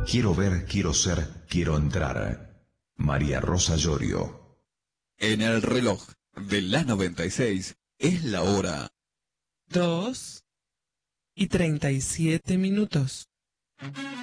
Quiero ver, quiero ser, quiero entrar. María Rosa Llorio. En el reloj de la 96 es la hora 2:37.